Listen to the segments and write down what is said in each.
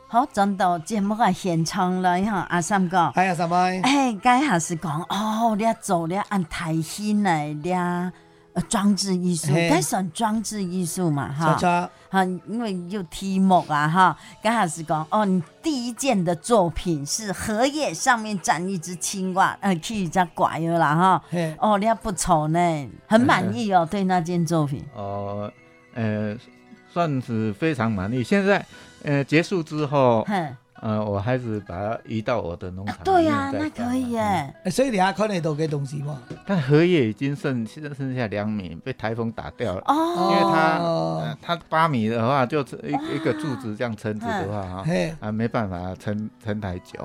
好，转到节目的现场来哈，阿三哥。 哎呀，什么？ 哎，该还是讲哦，你做了按台新来了装置艺术，该算装置艺术嘛哈。哈，因为有题目啊哈，刚还是讲哦，你第一件的作品是荷叶上面站一只青蛙，去只拐了啦哈。哦，你还不丑呢，很满意哦，对那件作品。 哦，算是非常满意。现在结束之后，我还是把它移到我的农场。 对呀，那可以耶。 所以你还看得到个东西吗？ 但荷叶已经剩下2米，被台风打掉了。因为它8米的话，就一个柱子这样撑着的话，没办法撑太久。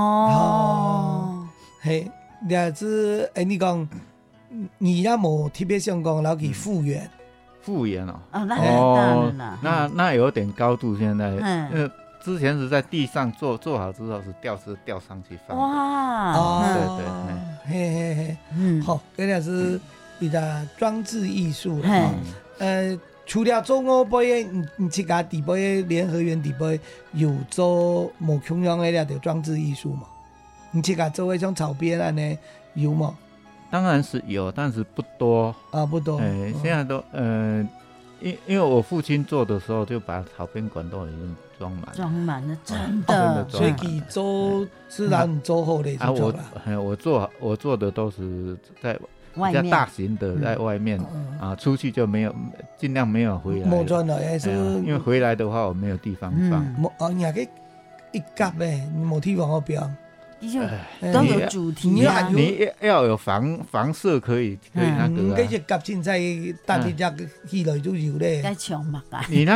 嘿，了子你讲，你也无特别想讲老去复原。 复原哦， 那有点高度。现在，之前是在地上做好之后是吊上去放。 哇， 对，好，这个是比较装置艺术了。除了做五杯的，你这家底杯联合园底杯有做某同样的了的装置艺术嘛？你这家做一种草编案呢有吗？ 当然是有，但是不多啊，不多。 现在都因为我父亲做的时候就把草编馆都已经装满了， 真的。 所以去做自然做好的我做的都是在比较大型的，在外面出去就没有，尽量没有回来。 没转来， 因为回来的话我没有地方放。 你还可以一夹呗，你没地方好标。 都有主题啊， 你要有房舍可以那个。 这些夹现在大家起来就有嘞。 该穷嘛， 你那